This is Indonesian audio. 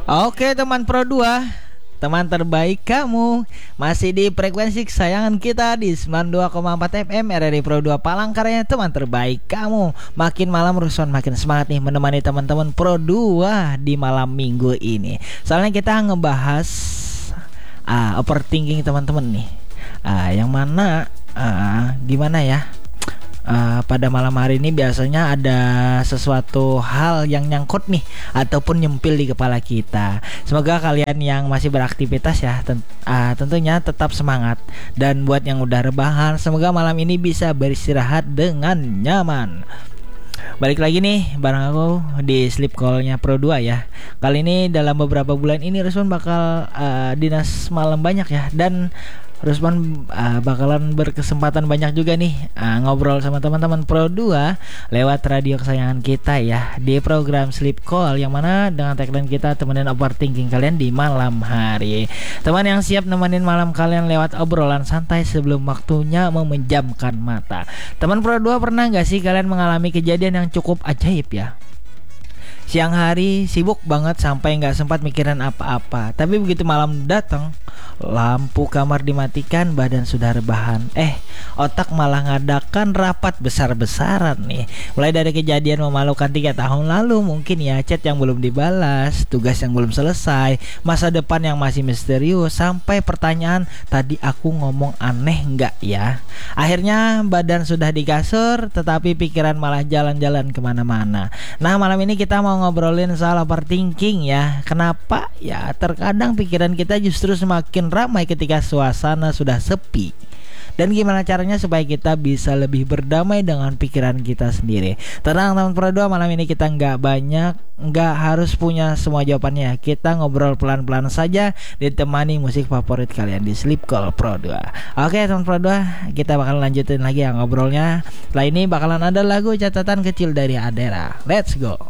Oke teman Pro 2, teman terbaik kamu masih di frekuensi kesayangan kita di 92,4 FM RRI Pro 2 Palangkaraya. Teman terbaik kamu, makin malam Ruswan makin semangat nih menemani teman-teman Pro 2 di malam minggu ini. Soalnya kita ngebahas overthinking teman-teman nih, yang mana gimana ya, pada malam hari ini biasanya ada sesuatu hal yang nyangkut nih ataupun nyempil di kepala kita. Semoga kalian yang masih beraktivitas ya tentunya tetap semangat, dan buat yang udah rebahan semoga malam ini bisa beristirahat dengan nyaman. Balik lagi nih bareng aku di Sleep Call-nya Pro 2 ya. Kali ini dalam beberapa bulan ini Rusman bakal dinas malam banyak ya, dan Rusman bakalan berkesempatan banyak juga nih ngobrol sama teman-teman Pro 2 lewat radio kesayangan kita ya, di program Sleep Call, yang mana dengan tagline kita temenin overthinking kalian di malam hari. Teman yang siap nemenin malam kalian lewat obrolan santai sebelum waktunya memejamkan mata. Teman Pro 2, pernah gak sih kalian mengalami kejadian yang cukup ajaib ya? Siang hari sibuk banget sampai gak sempat mikirin apa-apa, tapi begitu malam datang, lampu kamar dimatikan, badan sudah rebahan, otak malah ngadakan rapat besar-besaran nih. Mulai dari kejadian memalukan 3 tahun lalu mungkin ya, chat yang belum dibalas, tugas yang belum selesai, masa depan yang masih misterius, sampai pertanyaan, tadi aku ngomong aneh gak ya? Akhirnya badan sudah di kasur, tetapi pikiran malah jalan-jalan kemana-mana. Nah, malam ini kita mau ngobrolin soal overthinking ya. Kenapa? Ya terkadang pikiran kita justru semakin ramai ketika suasana sudah sepi. Dan gimana caranya supaya kita bisa lebih berdamai dengan pikiran kita sendiri. Tenang teman Pro 2, malam ini kita nggak harus punya semua jawabannya. Kita ngobrol pelan-pelan saja, ditemani musik favorit kalian di Sleep Call Pro 2. Oke teman Pro 2, kita bakal lanjutin lagi ya ngobrolnya. Setelah ini bakalan ada lagu catatan kecil dari Adera. Let's go.